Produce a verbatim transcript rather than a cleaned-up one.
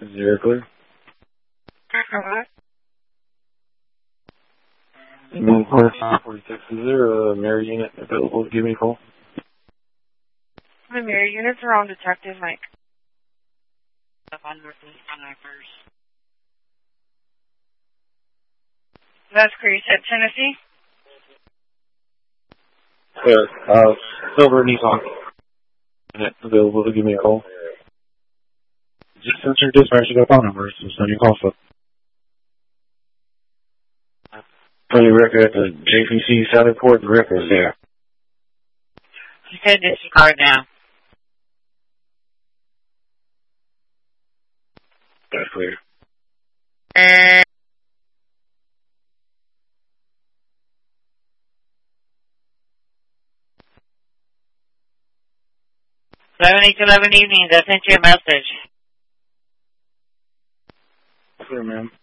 Zero clear. Alright. one forty-six zero, Mary unit available. Give me a call. The mirror units are on Detective Mike. Up on Northeast on my first. That's where you said Tennessee? Yeah, uh, Silver Nissan. Unit available to give me a call. Just enter dispatch to the phone number, so send your call slip. Tony record at the J P C Southernport record there. You said disregard now. That's clear. eleven eight eleven evenings, I sent you a message. Clear, ma'am.